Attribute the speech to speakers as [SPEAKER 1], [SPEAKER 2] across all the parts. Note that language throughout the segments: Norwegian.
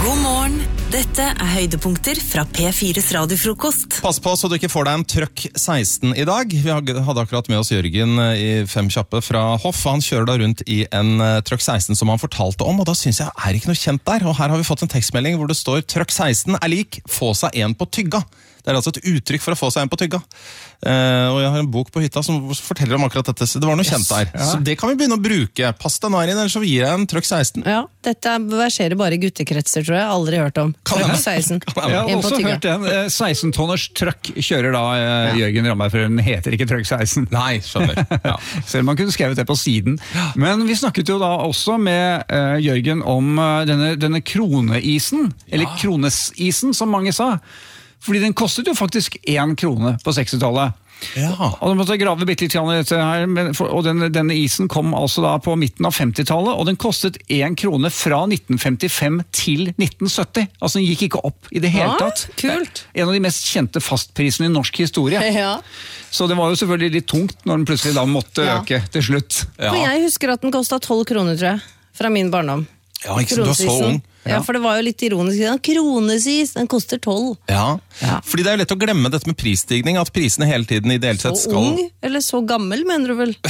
[SPEAKER 1] God morgen, dette høydepunkter fra P4's radiofrokost.
[SPEAKER 2] Pass på så du ikke får deg en Trøkk 16 i dag. Vi hadde akkurat med oss Jørgen i 5 kjappe fra Hoff. Han kjører da rundt i en Trøkk 16 som han fortalte om, og da synes jeg ikke noe kjent der. Og her har vi fått en tekstmelding hvor det står Trøkk 16 lik få seg en på tygga. Det er altså et uttrykk for å få seg en på tygga. Og jeg har en bok på hytta som forteller om akkurat dette. Så det var noe kjent der. Ja. Så det kan vi begynne å bruke. Pass deg nær inn, eller så gir jeg en Trøkk 16.
[SPEAKER 3] Ja, dette verserer bare i guttekretser, tror jeg. Aldri hørt om. Trøkk 16.
[SPEAKER 4] Jeg har også hørt en 16-tonners trøkk kjører da Jørgen Ramberg, for den heter ikke Trøkk 16.
[SPEAKER 2] Nei, skjønner. Ja.
[SPEAKER 4] Selv man kunne skrevet det på siden. Men vi snakket jo da også med Jørgen om denne kroneisen, eller kronesisen som mange sa. Fordi den kostet jo faktisk 1 krone på 60-tallet.
[SPEAKER 2] Ja.
[SPEAKER 4] Og da måtte jeg grave bitte litt i dette her, og denne isen kom altså da på midten av 50-tallet, og den kostet 1 krone fra 1955 til 1970. Altså den gikk ikke opp i det hele tatt.
[SPEAKER 3] Kult.
[SPEAKER 4] En av de mest kjente fastprisene i norsk historie.
[SPEAKER 3] Ja.
[SPEAKER 4] Så det var jo selvfølgelig litt tungt når den plutselig da måtte øke til slutt.
[SPEAKER 3] Ja. For jeg husker at den kostet 12 kroner, tror jeg, fra min barndom.
[SPEAKER 2] Ja, ikke sant, du er så ung.
[SPEAKER 3] Ja, for det var jo litt ironisk. Kronesis, den koster 12.
[SPEAKER 2] Ja, fordi det er jo lett å glemme dette med prisstigning, at prisene hele tiden ideelt sett skal...
[SPEAKER 3] Så ung, eller så gammel, mener du vel?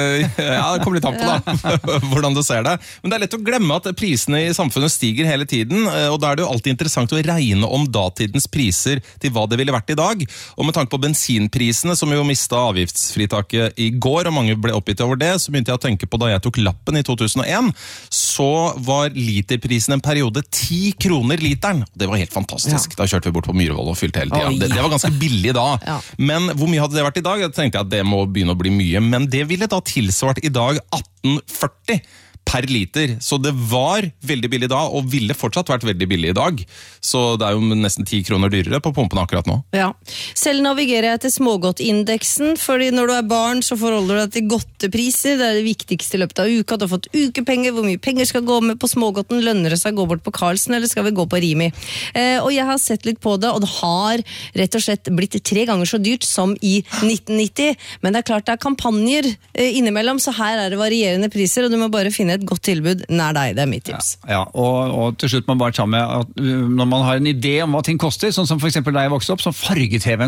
[SPEAKER 2] Ja, det kommer litt an på da, hvordan du ser det. Men det er lett å glemme at prisene i samfunnet stiger hele tiden, og da er det jo alltid interessant å regne om datidens priser til hva det ville vært i dag. Og med tanke på bensinprisene, som jo mistet avgiftsfritaket i går, og mange ble oppgitt over det, så begynte jeg å tenke på da jeg tok lappen i 2001, så var literprisen en periode 10 kroner literen. Det var helt fantastisk. Da kjørte vi bort på Myhrvold og fylte hele tiden. Det var ganske billig da. Ja. Men hvor mye hadde det vært i dag? Jeg tenkte at det må begynne å bli mye. Men det ville da tilsvart i dag 18,40 per liter. Så det var veldig billig da, og ville fortsatt vært veldig billig i dag. Så det er jo nesten 10 kroner dyrere på pumpene akkurat nå.
[SPEAKER 3] Ja. Selv navigerer jeg til smågodtindeksen, fordi når du er barn så forholder du deg til godtepriser. Det er det viktigste i løpet av uka. Du har fått ukepenger, hvor mye penger skal gå med på smågodten, lønner det seg å gå bort på Carlsen, eller skal vi gå på Rimi? Og jeg har sett litt på det, og det har rett og slett blitt 3 ganger så dyrt som i 1990. Men det er klart det er kampanjer innimellom, så her er det varierende priser, og du må bare finne et godt tilbud nær deg, det er mitt tips.
[SPEAKER 4] Ja, og til slutt må man bare ta med at når man har en idé om hva ting koster, sånn som for eksempel da jeg vokste opp, så farge-TV